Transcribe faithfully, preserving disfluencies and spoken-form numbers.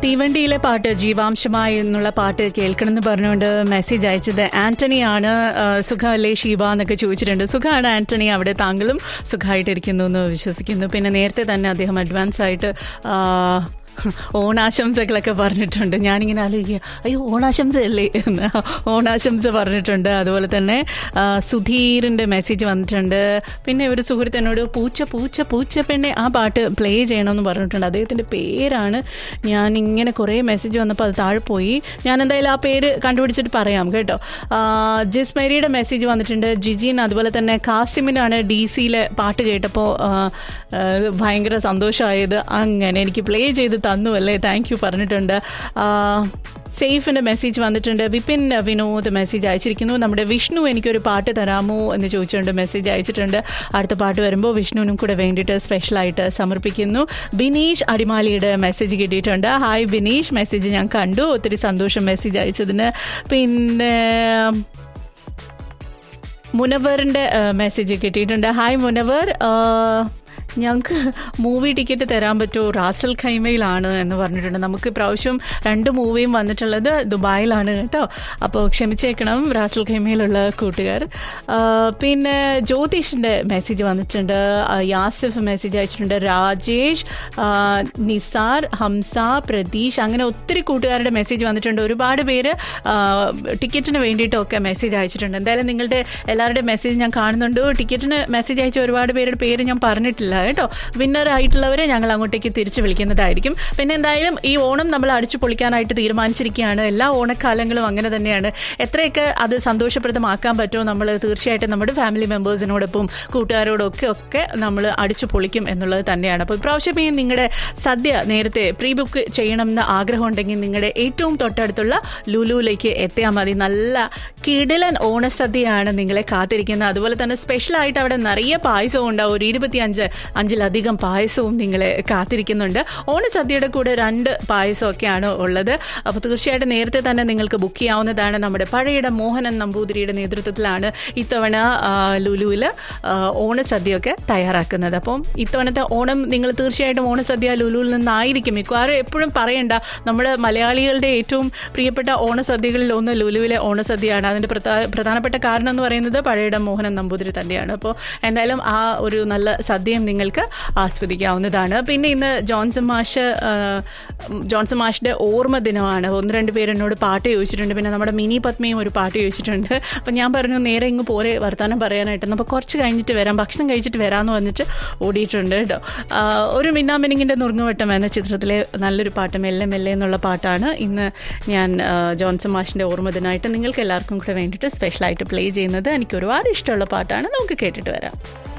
തീവണ്ടിയിലെ പാട്ട് ജീവാംശമായി എന്നുള്ള പാട്ട് കേൾക്കണമെന്ന് പറഞ്ഞുകൊണ്ട് മെസ്സേജ് അയച്ചത് ആന്റണിയാണ്. സുഖമല്ലേ ഷീബ എന്നൊക്കെ ചോദിച്ചിട്ടുണ്ട്. സുഖമാണ് ആന്റണി, അവിടെ താങ്കളും സുഖമായിട്ടിരിക്കുന്നു എന്ന് വിശ്വസിക്കുന്നു. പിന്നെ നേരത്തെ തന്നെ അദ്ദേഹം അഡ്വാൻസ് ആയിട്ട് ഓണാശംസകളൊക്കെ പറഞ്ഞിട്ടുണ്ട്. ഞാനിങ്ങനെ ആലോചിക്കുക, അയ്യോ ഓണാശംസ അല്ലേ എന്ന്. ഓണാശംസ പറഞ്ഞിട്ടുണ്ട്. അതുപോലെ തന്നെ സുധീറിൻ്റെ മെസ്സേജ് വന്നിട്ടുണ്ട്. പിന്നെ ഒരു സുഹൃത്ത് എന്നോട് പൂച്ച പൂച്ച പൂച്ച പെണ്ണെ ആ പാട്ട് പ്ലേ ചെയ്യണമെന്ന് പറഞ്ഞിട്ടുണ്ട്. അദ്ദേഹത്തിൻ്റെ പേരാണ്, ഞാനിങ്ങനെ കുറേ മെസ്സേജ് വന്നപ്പോൾ അത് താഴെ പോയി. ഞാൻ എന്തായാലും ആ പേര് കണ്ടുപിടിച്ചിട്ട് പറയാം കേട്ടോ. ജിസ്മേരിയുടെ മെസ്സേജ് വന്നിട്ടുണ്ട്. ജിജിൻ അതുപോലെ തന്നെ കാസിമിനാണ് ഡി സിയിലെ പാട്ട് കേട്ടപ്പോൾ ഭയങ്കര സന്തോഷമായത്. അങ്ങനെ എനിക്ക് പ്ലേ ചെയ്ത് തന്നു അല്ലേ, താങ്ക് യു പറഞ്ഞിട്ടുണ്ട്. സേഫിൻ്റെ മെസ്സേജ് വന്നിട്ടുണ്ട്. വിപിൻ വിനോദ് മെസ്സേജ് അയച്ചിരിക്കുന്നു. നമ്മുടെ വിഷ്ണു എനിക്കൊരു പാട്ട് തരാമോ എന്ന് ചോദിച്ചുകൊണ്ട് മെസ്സേജ് അയച്ചിട്ടുണ്ട്. അടുത്ത പാട്ട് വരുമ്പോൾ വിഷ്ണുവിനും കൂടെ വേണ്ടിയിട്ട് സ്പെഷ്യലായിട്ട് സമർപ്പിക്കുന്നു. ബിനീഷ് അടിമാലിയുടെ മെസ്സേജ് കിട്ടിയിട്ടുണ്ട്. ഹായ് ബിനീഷ്, മെസ്സേജ് ഞാൻ കണ്ടു, ഒത്തിരി സന്തോഷം മെസ്സേജ് അയച്ചതിന്. പിന്നെ മുനവറിൻ്റെ മെസ്സേജ് കിട്ടിയിട്ടുണ്ട്. ഹായ് മുനവർ, ഞങ്ങൾക്ക് മൂവി ടിക്കറ്റ് തരാൻ പറ്റുമോ? റാസൽ ഖൈമയിലാണ് എന്ന് പറഞ്ഞിട്ടുണ്ട്. നമുക്ക് പ്രാവശ്യം രണ്ട് മൂവിയും വന്നിട്ടുള്ളത് ദുബായിലാണ് കേട്ടോ, അപ്പോൾ ക്ഷമിച്ചേക്കണം റാസൽ ഖൈമയിലുള്ള കൂട്ടുകാർ. പിന്നെ ജ്യോതിഷിൻ്റെ മെസ്സേജ് വന്നിട്ടുണ്ട്. യാസിഫ് മെസ്സേജ് അയച്ചിട്ടുണ്ട്. രാജേഷ്, നിസാർ, ഹംസ, പ്രതീഷ്, അങ്ങനെ ഒത്തിരി കൂട്ടുകാരുടെ മെസ്സേജ് വന്നിട്ടുണ്ട്. ഒരുപാട് പേര് ടിക്കറ്റിന് വേണ്ടിയിട്ടൊക്കെ മെസ്സേജ് അയച്ചിട്ടുണ്ട്. എന്തായാലും നിങ്ങളുടെ എല്ലാവരുടെയും മെസ്സേജ് ഞാൻ കാണുന്നുണ്ട്. ടിക്കറ്റിന് മെസ്സേജ് അയച്ച ഒരുപാട് പേരുടെ പേര് ഞാൻ പറഞ്ഞിട്ടില്ല കേട്ടോ. വിന്നർ ആയിട്ടുള്ളവരെ ഞങ്ങൾ അങ്ങോട്ടേക്ക് തിരിച്ചു വിളിക്കുന്നതായിരിക്കും. പിന്നെ എന്തായാലും ഈ ഓണം നമ്മൾ അടിച്ചു പൊളിക്കാനായിട്ട് തീരുമാനിച്ചിരിക്കുകയാണ്. എല്ലാ ഓണക്കാലങ്ങളും അങ്ങനെ തന്നെയാണ്. എത്രയൊക്കെ അത് സന്തോഷപ്രദമാക്കാൻ പറ്റുമോ നമ്മൾ തീർച്ചയായിട്ടും നമ്മുടെ ഫാമിലി മെമ്പേഴ്സിനോടൊപ്പം കൂട്ടുകാരോടൊക്കെ ഒക്കെ നമ്മൾ അടിച്ചു പൊളിക്കും എന്നുള്ളത് തന്നെയാണ്. അപ്പോൾ ഇപ്രാവശ്യം ഈ നിങ്ങളുടെ സദ്യ നേരത്തെ പ്രീ ബുക്ക് ചെയ്യണമെന്ന് ആഗ്രഹം ഉണ്ടെങ്കിൽ നിങ്ങളുടെ ഏറ്റവും തൊട്ടടുത്തുള്ള ലുലുവിലേക്ക് എത്തിയാൽ മതി. നല്ല കിടിലൻ ഓണസദ്യയാണ് നിങ്ങളെ കാത്തിരിക്കുന്നത്. അതുപോലെ തന്നെ സ്പെഷ്യലായിട്ട് അവിടെ നിറയെ പായസവും ഉണ്ടാവും. ഒരു ഇരുപത്തിയഞ്ച് അഞ്ചിലധികം പായസവും നിങ്ങളെ കാത്തിരിക്കുന്നുണ്ട്. ഓണസദ്യയുടെ കൂടെ രണ്ട് പായസമൊക്കെയാണ് ഉള്ളത്. അപ്പോൾ തീർച്ചയായിട്ടും നേരത്തെ തന്നെ നിങ്ങൾക്ക് ബുക്ക് ചെയ്യാവുന്നതാണ്. നമ്മുടെ പഴയുടെ മോഹനൻ നമ്പൂതിരിയുടെ നേതൃത്വത്തിലാണ് ഇത്തവണ ലുലുവിൽ ഓണസദ്യയൊക്കെ തയ്യാറാക്കുന്നത്. അപ്പം ഇത്തവണത്തെ ഓണം നിങ്ങൾ തീർച്ചയായിട്ടും ഓണസദ്യ ലുലുവിൽ നിന്നായിരിക്കും. മിക്കവാറും എപ്പോഴും പറയണ്ട, നമ്മുടെ മലയാളികളുടെ ഏറ്റവും പ്രിയപ്പെട്ട ഓണസദ്യകളിൽ ഒന്ന് ലുലുവിലെ ഓണസദ്യയാണ്. അതിൻ്റെ പ്രധാനപ്പെട്ട കാരണം എന്ന് പറയുന്നത് പഴയുടെ മോഹനൻ നമ്പൂതിരി തന്നെയാണ്. അപ്പോൾ എന്തായാലും ആ ഒരു നല്ല സദ്യയും നിങ്ങൾക്ക് ആസ്വദിക്കാവുന്നതാണ്. പിന്നെ ഇന്ന് ജോൺസൺ മാഷ് ജോൺസൺ മാഷിൻ്റെ ഓർമ്മ ദിനമാണ്. ഒന്ന് രണ്ട് പേര് എന്നോട് പാട്ട് ചോദിച്ചിട്ടുണ്ട്. പിന്നെ നമ്മുടെ മിനി പത്മയും ഒരു പാട്ട് ചോദിച്ചിട്ടുണ്ട്. അപ്പം ഞാൻ പറഞ്ഞു നേരെ ഇങ്ങ് പോരെ വർത്താനം പറയാനായിട്ട്, അപ്പോൾ കുറച്ച് കഴിഞ്ഞിട്ട് വരാം, ഭക്ഷണം കഴിച്ചിട്ട് വരാമെന്ന് വന്നിട്ട് ഓടിയിട്ടുണ്ട് കേട്ടോ. ഒരു മിന്നാമിനിങ്ങിൻ്റെ നുറുങ്ങുവട്ടം എന്ന ചിത്രത്തിലെ നല്ലൊരു പാട്ട് മെല്ലെ മെല്ലെ എന്നുള്ള പാട്ടാണ് ഇന്ന് ഞാൻ ജോൺസൺ മാഷിൻ്റെ ഓർമ്മ ദിനമായിട്ട് നിങ്ങൾക്ക് എല്ലാവർക്കും കൂടെ വേണ്ടിയിട്ട് സ്പെഷ്യലായിട്ട് പ്ലേ ചെയ്യുന്നത്. എനിക്ക് ഒരുപാട് ഇഷ്ടമുള്ള പാട്ടാണ്. നമുക്ക് കേട്ടിട്ട് വരാം.